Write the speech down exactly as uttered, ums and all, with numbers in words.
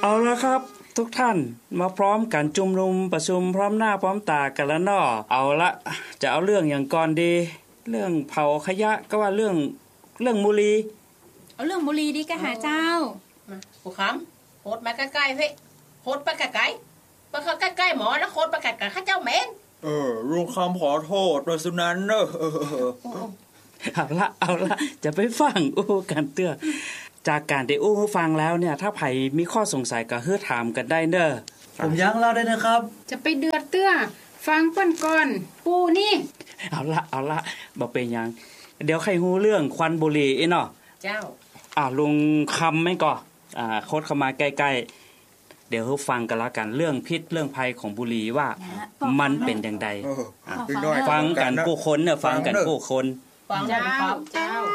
เอาละครับทุกท่านมาพร้อมกันจุมนุมประชุมพร้อมหน้าพร้อมตากันแล้วเนาะเอาละจะเอาเรื่องอย่างก่อนดีเรื่องเผาขยะก็ว่าเรื่องเรื่องบุหรี่เอาเรื่องบุหรี่ดีกะหาเจ้ามาผู้คำโหดมาใกล้ๆเพ่โหดไปใกล้ๆไปเข้าใกล้ๆหมอแล้วโหดไปใกล้ๆข้าเจ้าเหม็นเออลุงคำขอโทษโดยสุนันเนอะเอาละเอาละจะไปฟังอู้กันเตื้อจากการได้อู้ฟังแล้วเนี่ยถ้าไผมีข้อสงสัยก็เฮือถามกันได้เด้อผมยังเล่าได้นะครับจะไปเดือดเตื้อฟังเปิ้นก่อนปูนี่เอาละเอาละบ่เป็นหยังเดี๋ยวใครฮู้เรื่องควันบุหรี่อีเนาะเจ้าอ่าลุงคำมั้ยก่ออ่าโคตรเข้ามาใกล้ๆเดี๋ยวฮู้ฟังกันละกันเรื่องพิษเรื่องภัยของบุหรี่ว่ามันเป็นจังได๋ฟังกันผู้คนเนี่ยฟังกันผู้คนฟังแล้วครับเจ้า